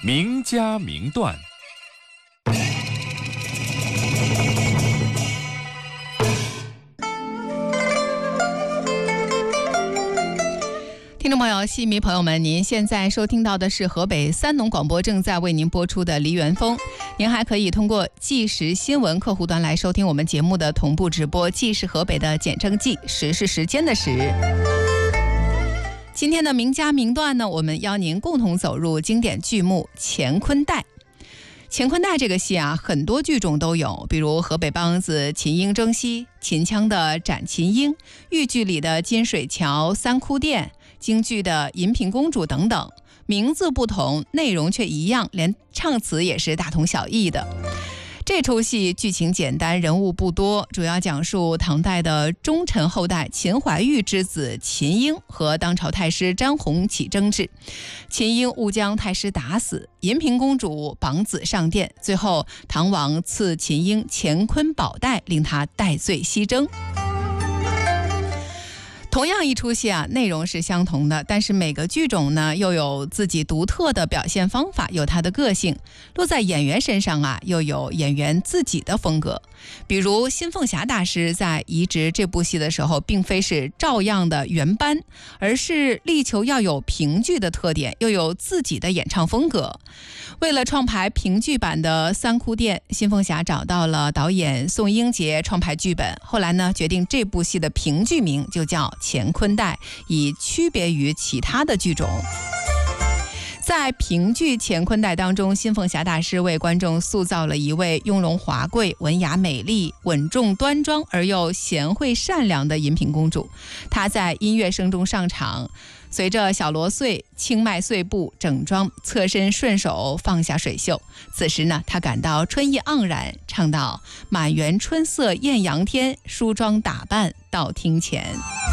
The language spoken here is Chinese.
名家名段。 听众朋友、戏迷朋友们，您现在收听到的是河北三农广播正在为您播出的梨园风。您还可以通过即时新闻客户端来收听我们节目的同步直播。即是河北的简称即，时是时间的时。今天的名家名段呢，我们邀您共同走入经典剧目《乾坤带》。乾坤带这个戏啊，很多剧种都有，比如河北梆子秦英征西、秦腔的斩秦英、豫剧里的金水桥、三哭店、京剧的银屏公主等等，名字不同，内容却一样，连唱词也是大同小异的。这出戏剧情简单，人物不多，主要讲述唐代的忠臣后代秦怀玉之子秦英和当朝太师詹弘起争执，秦英误将太师打死，银屏公主绑子上殿，最后唐王赐秦英乾坤宝带，令他戴罪西征。同样一出戏啊，内容是相同的，但是每个剧种呢又有自己独特的表现方法，有它的个性，落在演员身上啊，又有演员自己的风格。比如新凤霞大师在移植这部戏的时候，并非是照样的原班，而是力求要有评剧的特点，又有自己的演唱风格。为了创排评剧版的三哭店，新凤霞找到了导演宋英杰创排剧本，后来呢决定这部戏的评剧名就叫乾坤带，以区别于其他的剧种。在评剧《乾坤带》当中，新凤霞大师为观众塑造了一位雍容华贵、文雅美丽、稳重端庄而又贤惠善良的银屏公主。她在音乐声中上场，随着小锣碎、轻迈碎步，整装侧身顺手放下水袖。此时呢，她感到春意盎然，唱道：满园春色艳阳天，梳妆打扮到厅前。